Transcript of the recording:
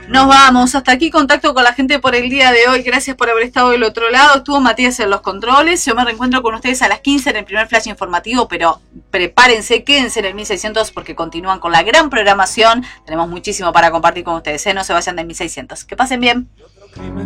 Nos vamos. Hasta aquí contacto con la gente por el día de hoy. Gracias por haber estado del otro lado. Estuvo Matías en los controles. Yo me reencuentro con ustedes a las 15 en el primer flash informativo, pero prepárense, quédense en el 1600 porque continúan con la gran programación. Tenemos muchísimo para compartir con ustedes. No se vayan del 1600. Que pasen bien.